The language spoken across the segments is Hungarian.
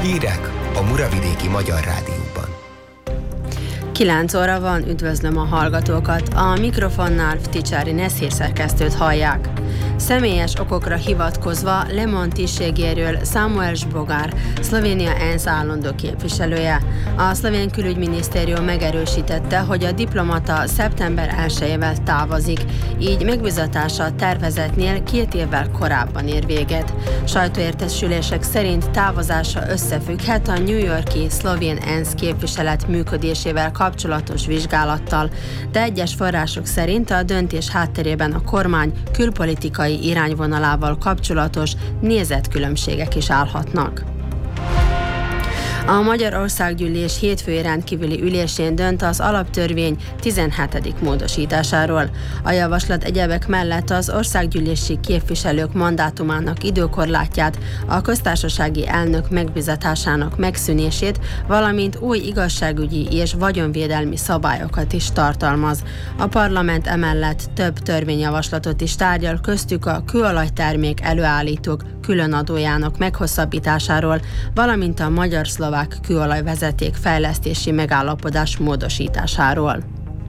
Hírek a Muravidéki Magyar Rádióban. 9 óra van, üdvözlöm a hallgatókat. A mikrofonnál Ticsári hírszerkesztőt hallják. Személyes okokra hivatkozva Le Montiségéről Samuel Zsbogár, Szlovénia ENSZ állandó képviselője. A szlovén külügyminisztérium megerősítette, hogy a diplomata szeptember 1-ével távozik, így megbízatása a tervezetnél 2 évvel korábban ér véget. Sajtóértesülések szerint távozása összefügghet a New York-i szlovén ENSZ képviselet működésével kapcsolatos vizsgálattal, de egyes források szerint a döntés hátterében a kormány külpolitikai irányvonalával kapcsolatos nézetkülönbségek is állhatnak. A Magyar Országgyűlés hétfői rendkívüli ülésén dönt az alaptörvény 17. módosításáról. A javaslat egyebek mellett az országgyűlési képviselők mandátumának időkorlátját, a köztársasági elnök megbízatásának megszűnését, valamint új igazságügyi és vagyonvédelmi szabályokat is tartalmaz. A parlament emellett több törvényjavaslatot is tárgyal, köztük a kőolajtermék előállítók különadójának meghosszabbításáról, valamint a magyar-szlovák kőolajvezeték fejlesztési megállapodás módosításáról.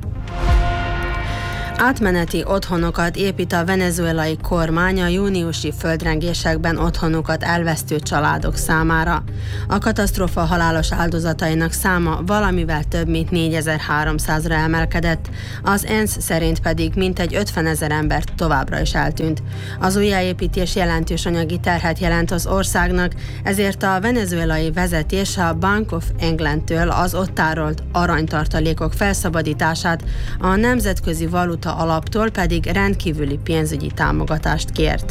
Átmeneti otthonokat épít a venezuelai kormány a júniusi földrengésekben otthonukat elvesztő családok számára. A katasztrófa halálos áldozatainak száma valamivel több mint 4300-ra emelkedett, az ENSZ szerint pedig mintegy 50 000 ember továbbra is eltűnt. Az újjáépítés jelentős anyagi terhet jelent az országnak, ezért a venezuelai vezetés a Bank of Englandtől az ott tárolt aranytartalékok felszabadítását, a Nemzetközi Valuta Alaptól pedig rendkívüli pénzügyi támogatást kért.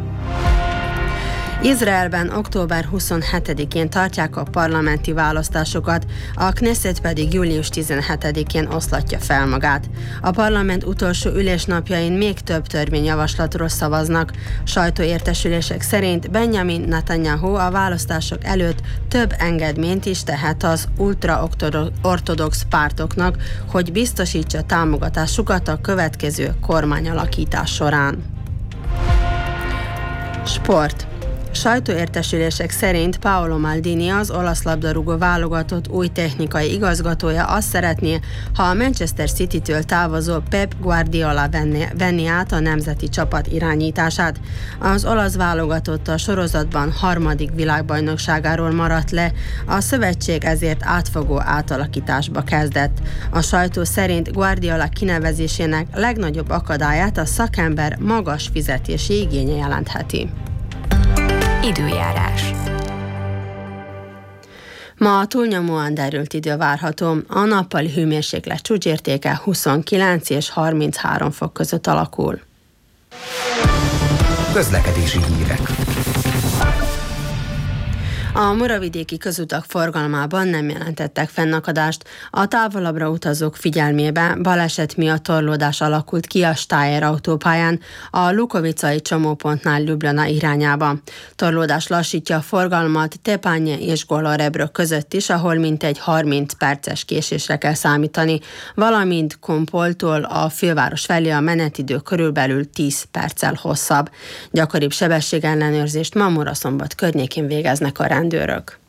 Izraelben október 27-én tartják a parlamenti választásokat, a Knesset pedig július 17-én oszlatja fel magát. A parlament utolsó ülésnapjain még több törvényjavaslatról szavaznak. Sajtóértesülések szerint Benjamin Netanyahu a választások előtt több engedményt is tehet az ultraortodox pártoknak, hogy biztosítsa támogatásukat a következő kormányalakítás során. Sport. Sajtóértesülések szerint Paolo Maldini, az olasz labdarúgó válogatott új technikai igazgatója azt szeretné, ha a Manchester City-től távozó Pep Guardiola venni át a nemzeti csapat irányítását. Az olasz válogatott a sorozatban 3. világbajnokságáról maradt le, a szövetség ezért átfogó átalakításba kezdett. A sajtó szerint Guardiola kinevezésének legnagyobb akadályát a szakember magas fizetési igénye jelentheti. Időjárás. Ma túlnyomóan derült idő várható, a nappali hőmérséklet csúcsértéke 29 és 33 fok között alakul. Közlekedési hírek. A muravidéki közutak forgalmában nem jelentettek fennakadást. A távolabbra utazók figyelmébe baleset miatt torlódás alakult ki a Steyr autópályán a Lukovicai csomópontnál Ljubljana irányába. Torlódás lassítja a forgalmat Tepánye és Golorebrök között is, ahol mintegy 30 perces késésre kell számítani, valamint Kompoltól a főváros felé a menetidő körülbelül 10 perccel hosszabb. Gyakoribb sebességellenőrzést ma Muraszombat környékén végeznek a rendőrök.